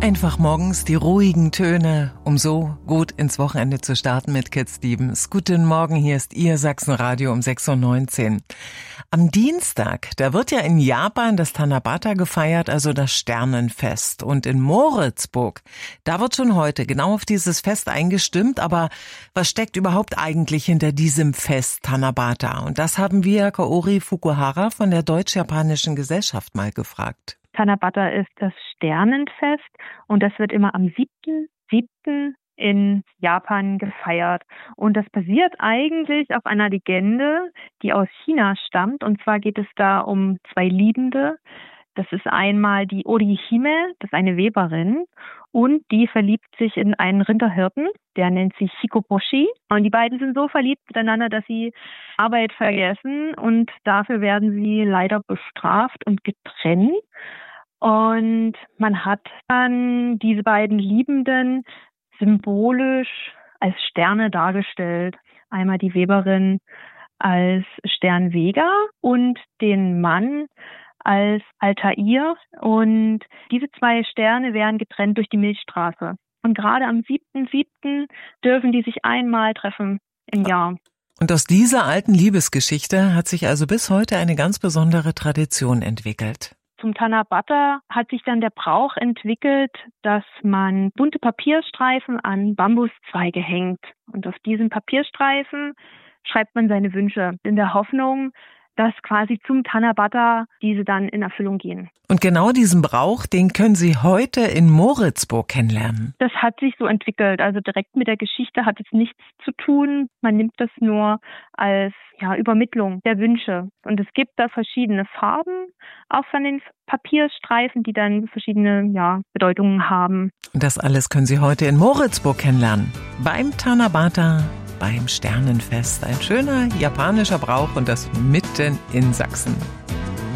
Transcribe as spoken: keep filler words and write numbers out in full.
Einfach morgens die ruhigen Töne, um so gut ins Wochenende zu starten mit Cat Stevens. Guten Morgen, hier ist Ihr Sachsenradio um sechs Uhr neunzehn. Am Dienstag, da wird ja in Japan das Tanabata gefeiert, also das Sternenfest. Und in Moritzburg, da wird schon heute genau auf dieses Fest eingestimmt. Aber was steckt überhaupt eigentlich hinter diesem Fest Tanabata? Und das haben wir Kaori Fukuhara von der Deutsch-Japanischen Gesellschaft mal gefragt. Tanabata ist das Sternenfest und das wird immer am siebten siebten in Japan gefeiert. Und das basiert eigentlich auf einer Legende, die aus China stammt. Und zwar geht es da um zwei Liebende. Das ist einmal die Orihime, das ist eine Weberin, und die verliebt sich in einen Rinderhirten, der nennt sich Hikoboshi. Und die beiden sind so verliebt miteinander, dass sie Arbeit vergessen und dafür werden sie leider bestraft und getrennt. Und man hat dann diese beiden Liebenden symbolisch als Sterne dargestellt. Einmal die Weberin als Stern Vega und den Mann als Altair. Und diese zwei Sterne werden getrennt durch die Milchstraße. Und gerade am siebten siebten dürfen die sich einmal treffen im Jahr. Und aus dieser alten Liebesgeschichte hat sich also bis heute eine ganz besondere Tradition entwickelt. Zum Tanabata hat sich dann der Brauch entwickelt, dass man bunte Papierstreifen an Bambuszweige hängt. Und auf diesen Papierstreifen schreibt man seine Wünsche in der Hoffnung, dass quasi zum Tanabata diese dann in Erfüllung gehen. Und genau diesen Brauch, den können Sie heute in Moritzburg kennenlernen. Das hat sich so entwickelt. Also direkt mit der Geschichte hat es nichts zu tun. Man nimmt das nur als ja, Übermittlung der Wünsche. Und es gibt da verschiedene Farben, auch von den Papierstreifen, die dann verschiedene ja, Bedeutungen haben. Und das alles können Sie heute in Moritzburg kennenlernen. Beim Tanabata, beim Sternenfest. Ein schöner japanischer Brauch und das mitten in Sachsen.